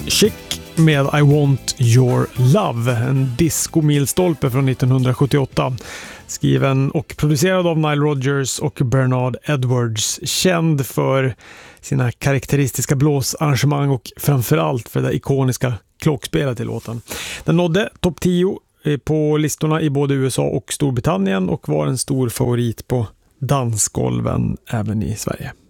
Chic med I Want Your Love, en disco-milstolpe från 1978. Skriven och producerad av Nile Rodgers och Bernard Edwards, känd för sina karaktäristiska blåsarrangemang och framförallt för det ikoniska klockspelet i låten. Den nådde topp 10 på listorna i både USA och Storbritannien och var en stor favorit på dansgolven även i Sverige.